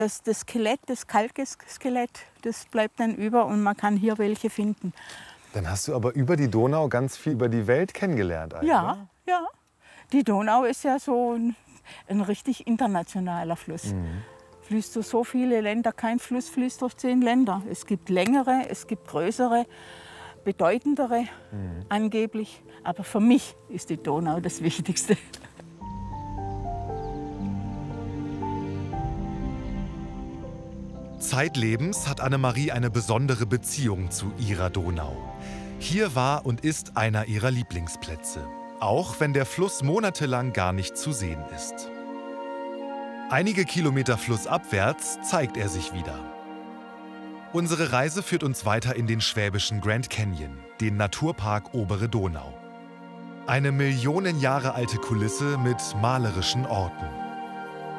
Das Skelett, das Kalkes-Skelett, das bleibt dann über und man kann hier welche finden. Dann hast du aber über die Donau ganz viel über die Welt kennengelernt eigentlich. Ja, ja. Die Donau ist ja so ein richtig internationaler Fluss. Fließt durch so viele Länder. Kein Fluss fließt durch 10 Länder. Es gibt längere, es gibt größere, bedeutendere angeblich. Aber für mich ist die Donau das Wichtigste. Zeitlebens hat Annemarie eine besondere Beziehung zu ihrer Donau. Hier war und ist einer ihrer Lieblingsplätze, auch wenn der Fluss monatelang gar nicht zu sehen ist. Einige Kilometer flussabwärts zeigt er sich wieder. Unsere Reise führt uns weiter in den schwäbischen Grand Canyon, den Naturpark Obere Donau. Eine Millionen Jahre alte Kulisse mit malerischen Orten.